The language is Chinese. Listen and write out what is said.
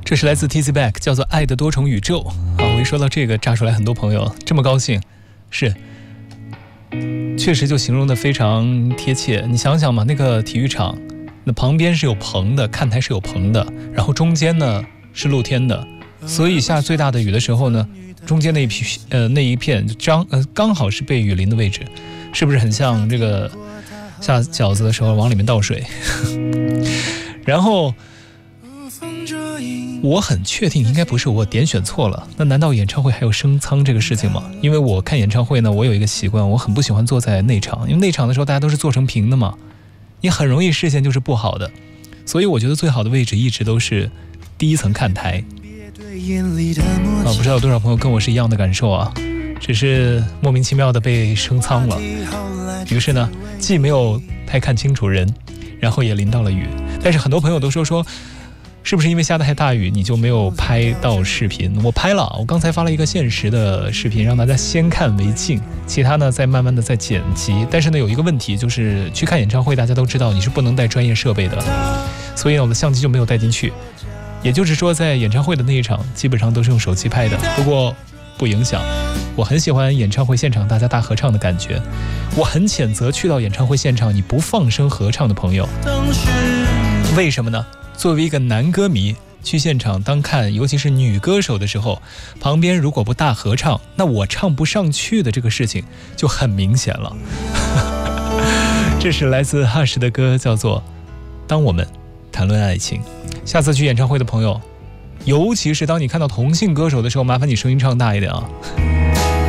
这是来自 TZ Back 叫做《爱的多重宇宙》啊！我一说到这个，炸出来很多朋友这么高兴，是，确实就形容的非常贴切。你想想嘛，那个体育场，那旁边是有棚的，看台是有棚的，然后中间呢是露天的，所以下最大的雨的时候呢，中间那一片刚好是被雨淋的位置，是不是很像这个下饺子的时候往里面倒水？然后我很确定应该不是我点选错了，那难道演唱会还有升舱这个事情吗？因为我看演唱会呢，我有一个习惯，我很不喜欢坐在内场，因为内场的时候大家都是坐成平的嘛，你很容易视线就是不好的，所以我觉得最好的位置一直都是第一层看台啊。不知道有多少朋友跟我是一样的感受啊，只是莫名其妙的被升舱了，于是呢既没有太看清楚人，然后也淋到了雨。但是很多朋友都说是不是因为下太大雨你就没有拍到视频？我拍了，我刚才发了一个限时的视频让大家先看为敬，其他呢再慢慢的再剪辑。但是呢有一个问题，就是去看演唱会大家都知道你是不能带专业设备的，所以呢我的相机就没有带进去，也就是说在演唱会的那一场基本上都是用手机拍的。不过不影响，我很喜欢演唱会现场大家大合唱的感觉，我很谴责去到演唱会现场你不放声合唱的朋友。为什么呢？作为一个男歌迷去现场当看尤其是女歌手的时候，旁边如果不大合唱，那我唱不上去的这个事情就很明显了。这是来自Hush的歌，叫做当我们谈论爱情。下次去演唱会的朋友，尤其是当你看到同性歌手的时候，麻烦你声音唱大一点啊。